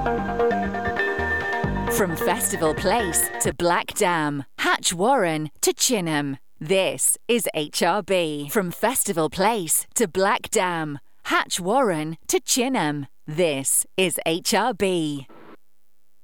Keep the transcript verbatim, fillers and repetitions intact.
From Festival Place to Black Dam, Hatch Warren to Chinham, this is H R B. From Festival Place to Black Dam, Hatch Warren to Chinham, this is H R B.